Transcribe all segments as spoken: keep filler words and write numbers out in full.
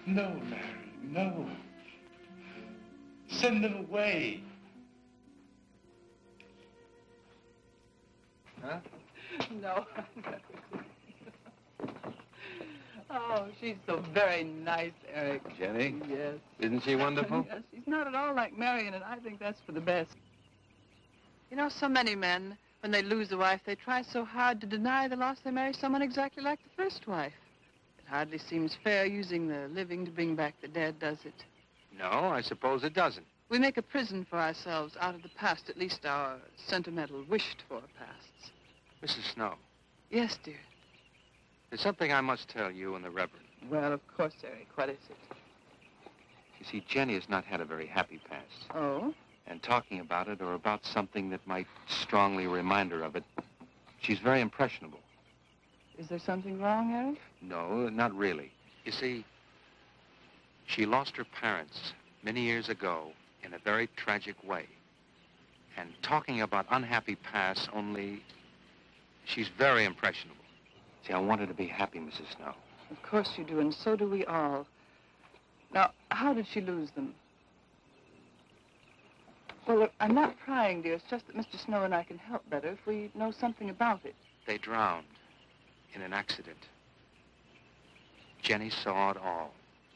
No, Mary, no. Send them away. Huh? No. Oh, she's so very nice, Eric. Jenny? Yes. Isn't she wonderful? Yes, she's not at all like Marion, and I think that's for the best. You know, so many men, when they lose a wife, they try so hard to deny the loss they marry someone exactly like the first wife. It hardly seems fair using the living to bring back the dead, does it? No, I suppose it doesn't. We make a prison for ourselves out of the past, at least our sentimental, wished-for pasts. Missus Snow, Yes, dear. there's something I must tell you and the Reverend. Well, of course, Eric. What is it? You see, Jenny has not had a very happy past. Oh? And talking about it or about something that might strongly remind her of it, she's very impressionable. Is there something wrong, Eric? No, not really. You see, she lost her parents many years ago in a very tragic way. And talking about unhappy pasts only, she's very impressionable. See, I want her to be happy, Missus Snow. Of course you do, and so do we all. Now, how did she lose them? Well, look, I'm not prying, dear. It's just that Mister Snow and I can help better if we know something about it. They drowned in an accident. Jenny saw it all.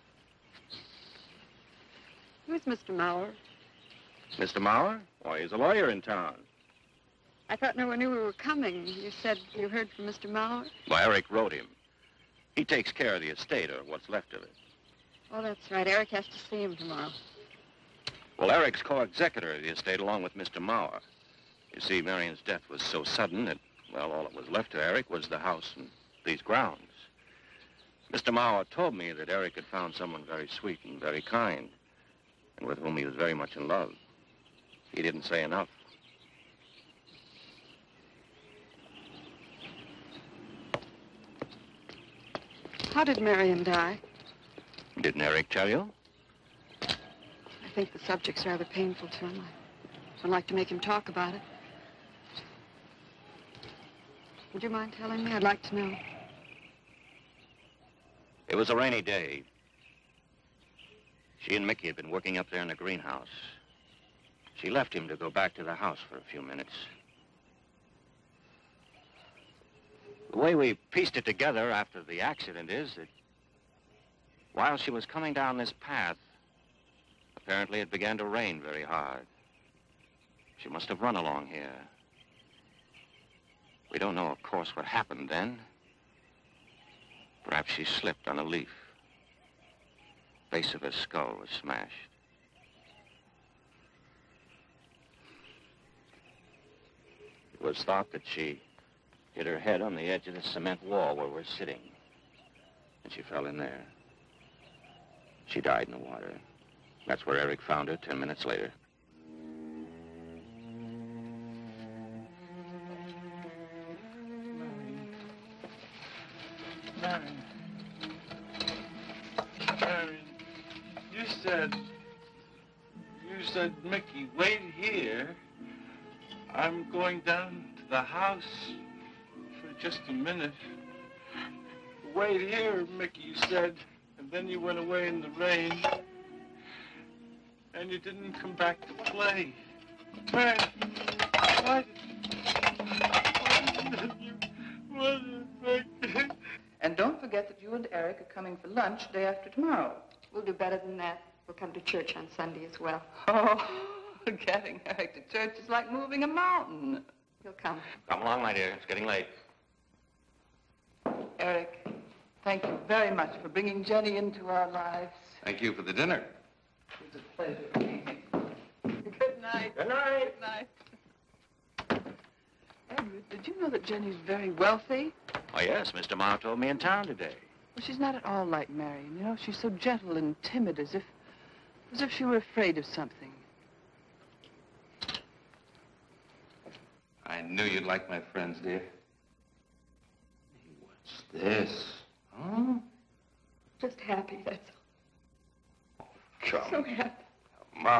Who's Mister Mauer? Mister Mauer? Why, he's a lawyer in town. I thought no one knew we were coming. You said you heard from Mister Mauer? Well, Eric wrote him. He takes care of the estate, or what's left of it. Oh, that's right. Eric has to see him tomorrow. Well, Eric's co-executor of the estate along with Mister Mauer. You see, Marion's death was so sudden that, well, all that was left to Eric was the house and these grounds. Mister Mauer told me that Eric had found someone very sweet and very kind, and with whom he was very much in love. He didn't say enough. How did Marion die? Didn't Eric tell you? I think the subject's rather painful to him. I don't like to make him talk about it. Would you mind telling me? I'd like to know. It was a rainy day. She and Mickey had been working up there in the greenhouse. She left him to go back to the house for a few minutes. The way we pieced it together after the accident is that while she was coming down this path, apparently it began to rain very hard. She must have run along here. We don't know, of course, what happened then. Perhaps she slipped on a leaf. Base of her skull was smashed. It was thought that she hit her head on the edge of the cement wall where we're sitting. And she fell in there. She died in the water. That's where Eric found her ten minutes later. Marion. Marion, you said, you said, Mickey, wait here. I'm going down to the house for just a minute. Wait here, Mickey, you said, and then you went away in the rain, and you didn't come back to play. Marion, why did you, why did Mickey? And don't forget that you and Eric are coming for lunch day after tomorrow. We'll do better than that. We'll come to church on Sunday as well. Oh, getting Eric to church is like moving a mountain. He'll come. Come along, my dear. It's getting late. Eric, thank you very much for bringing Jenny into our lives. Thank you for the dinner. It was a pleasure. Good night. Good night. Good night. Edward, did you know that Jenny's very wealthy? Oh, yes. Mister Mauer told me in town today. Well, she's not at all like Marion. You know, she's so gentle and timid, as if, as if she were afraid of something. I knew you'd like my friends, dear. What's this? Huh? Just happy, that's all. Come. So happy.